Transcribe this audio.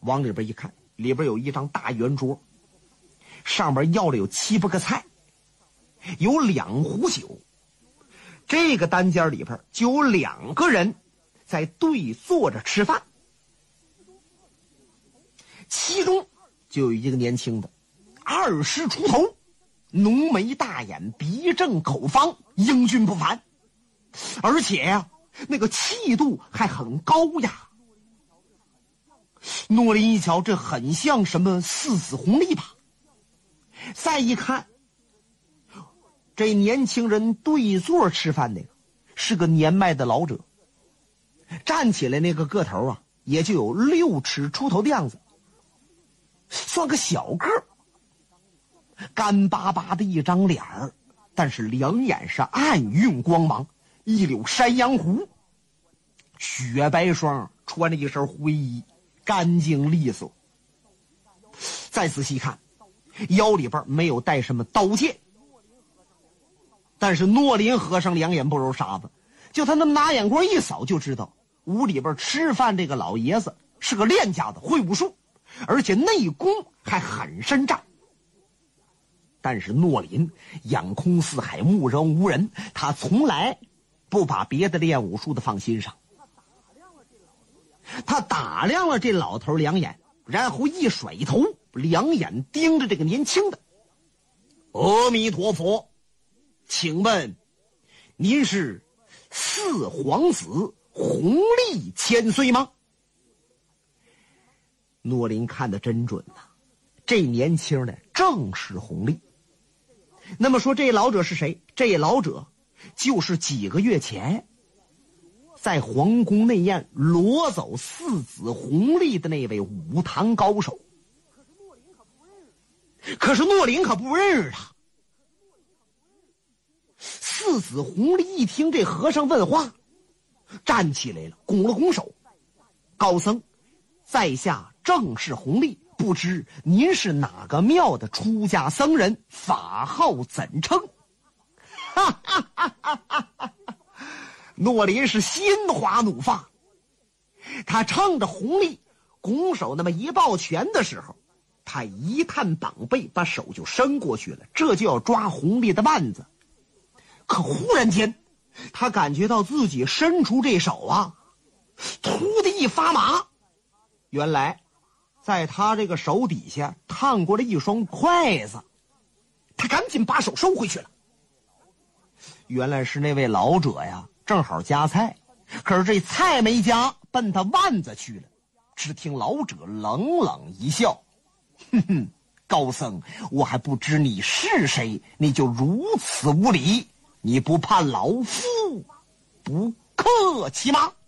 往里边一看，里边有一张大圆桌，上边要了有7、8个菜，有2壶酒。这个单间里边就有2个人在对坐着吃饭，其中就有一个年轻的20出头，浓眉大眼，鼻正口方，英俊不凡，而且呀，那个气度还很高雅。诺林一瞧，这很像什么4子弘历吧？再一看，这年轻人对座吃饭那个是个年迈的老者，站起来那个个头啊，也就有6尺出头的样子，算个小个儿，干巴巴的一张脸儿，但是两眼是暗蕴光芒，一绺山羊胡，雪白霜，穿着一身灰衣，干净利索。再仔细看，腰里边没有带什么刀剑，但是诺林和尚两眼不揉沙子，就他那么拿眼光一扫就知道，屋里边吃饭这个老爷子是个练家子，会武术，而且内功还很深湛。但是诺林眼空四海，目人无人，他从来不把别的练武术的放心上。他打量了这老头两眼，然后一甩头，两眼盯着这个年轻的。阿弥陀佛，请问您是4皇子弘历千岁吗？诺林看得真准呐，这年轻的正是弘历。那么说这老者是谁？这老者就是几个月前在皇宫内宴掳走4子弘历的那位武堂高手。可是诺林可不认识他。4子弘历一听这和尚问话，站起来了，拱了拱手：“高僧，在下正是弘历，不知您是哪个庙的出家僧人，法号怎称？”哈哈哈哈哈哈！诺林是心花怒放，他趁着弘历拱手那么一抱拳的时候，他一探膀背，把手就伸过去了，这就要抓弘历的腕子。可忽然间他感觉到自己伸出这手啊，突的一发麻，原来在他这个手底下探过了一双筷子，他赶紧把手收回去了。原来是那位老者呀，正好夹菜，可是这菜没夹，奔他腕子去了。只听老者冷冷一笑：“哼哼，高僧，我还不知你是谁，你就如此无礼，你不怕老夫不客气吗？”